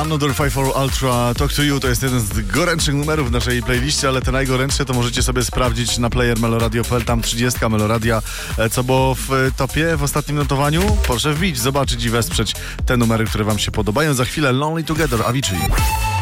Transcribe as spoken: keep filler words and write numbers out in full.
Another five four Ultra Talk to You to jest jeden z gorętszych numerów w naszej playliście, ale te najgorętsze to możecie sobie sprawdzić na player meloradio kropka p l, tam trzydziestka Meloradia, co było w topie w ostatnim notowaniu. Proszę wbić, zobaczyć i wesprzeć te numery, które wam się podobają. Za chwilę Lonely Together, Avicii.